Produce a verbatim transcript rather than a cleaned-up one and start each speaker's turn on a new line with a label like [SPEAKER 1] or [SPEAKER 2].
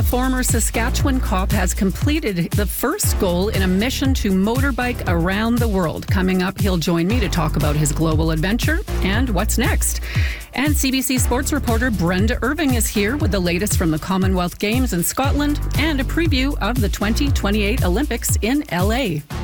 [SPEAKER 1] A former Saskatchewan cop has completed the first goal in a mission to motorbike around the world. Coming up, he'll join me to talk about his global adventure and what's next. And C B C Sports reporter Brenda Irving is here with the latest from the Commonwealth Games in Scotland and a preview of the twenty twenty-eight Olympics in L A.